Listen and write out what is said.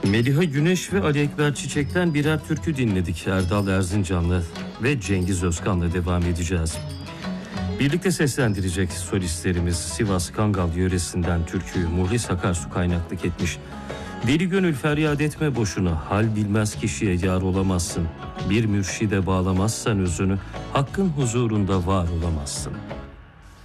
Meliha Güneş ve Ali Ekber Çiçek'ten birer türkü dinledik. Erdal Erzincan'la ve Cengiz Özkan'la devam edeceğiz. Birlikte seslendirecek solistlerimiz Sivas Kangal yöresinden türküyü Muhlis Akarsu kaynaklık etmiş. Deli gönül feryat etme boşuna, hal bilmez kişiye yar olamazsın. Bir mürşide bağlamazsan özünü, hakkın huzurunda var olamazsın.